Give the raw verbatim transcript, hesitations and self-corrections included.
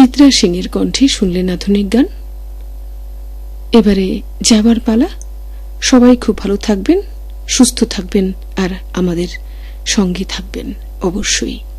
চিত্রা সিং এর কণ্ঠে শুনলেন আধুনিক গান। এবারে যাবার পালা। সবাই খুব ভালো থাকবেন, সুস্থ থাকবেন আর আমাদের সঙ্গে থাকবেন অবশ্যই।